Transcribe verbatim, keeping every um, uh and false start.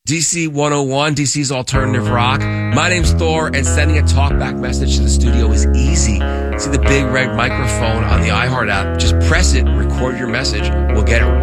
D C one oh one, D C's Alternative Rock. My name's Thor, and sending a talkback message to the studio is easy. See the big red microphone on the iHeart app. Just press it, record your message. We'll get it